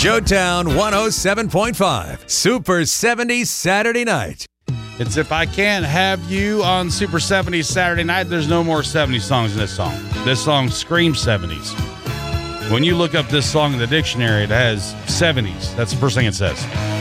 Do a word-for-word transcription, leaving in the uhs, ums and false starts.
Joetown one oh seven point five, Super seventies Saturday night. It's If I Can't Have You on Super seventies Saturday night. There's no more seventies songs in this song. This song screams seventies. When you look up this song in the dictionary, it has seventies. That's the first thing it says.